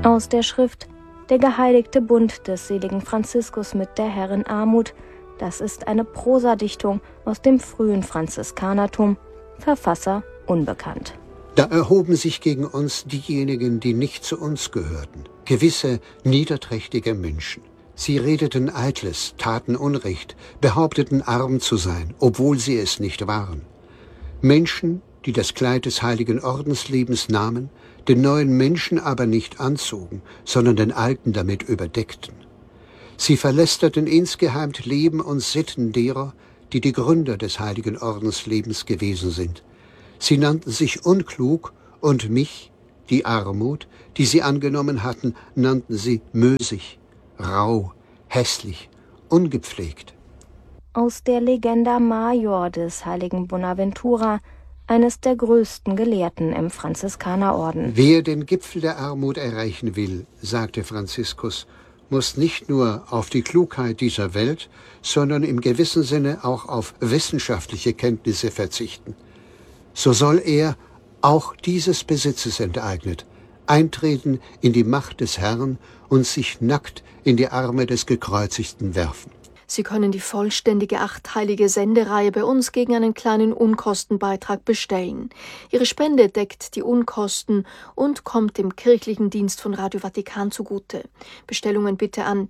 Aus der Schrift Der geheiligte Bund des seligen Franziskus mit der Herrin Armut. Das ist eine Prosadichtung aus dem frühen Franziskanertum. Verfasser unbekannt. Da erhoben sich gegen uns diejenigen, die nicht zu uns gehörten, gewisse niederträchtige Menschen. Sie redeten Eitles, taten Unrecht, behaupteten arm zu sein, obwohl sie es nicht waren. Menschen, die das Kleid des heiligen Ordenslebens nahmen, den neuen Menschen aber nicht anzogen, sondern den alten damit überdeckten. Sie verlästerten insgeheim Leben und Sitten derer, die die Gründer des heiligen Ordenslebens gewesen sind. Sie nannten sich unklug und mich, die Armut, die sie angenommen hatten, nannten sie mösig, rau, hässlich, ungepflegt. Aus der Legenda Major des heiligen Bonaventura, eines der größten Gelehrten im Franziskanerorden. Wer den Gipfel der Armut erreichen will, sagte Franziskus, muss nicht nur auf die Klugheit dieser Welt, sondern im gewissen Sinne auch auf wissenschaftliche Kenntnisse verzichten. So soll er, auch dieses Besitzes enteignet, eintreten in die Macht des Herrn und sich nackt in die Arme des Gekreuzigten werfen. Sie können die vollständige 8-teilige Sendereihe bei uns gegen einen kleinen Unkostenbeitrag bestellen. Ihre Spende deckt die Unkosten und kommt dem kirchlichen Dienst von Radio Vatikan zugute. Bestellungen bitte an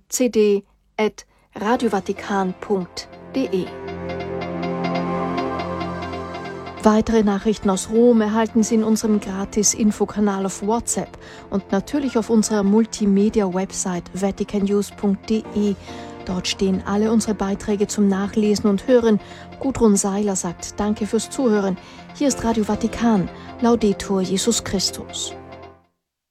cd@radiovatikan.de. Weitere Nachrichten aus Rom erhalten Sie in unserem Gratis-Infokanal auf WhatsApp und natürlich auf unserer Multimedia-Website vaticannews.de. Dort stehen alle unsere Beiträge zum Nachlesen und Hören. Gudrun Seiler sagt Danke fürs Zuhören. Hier ist Radio Vatikan. Laudetur Jesus Christus.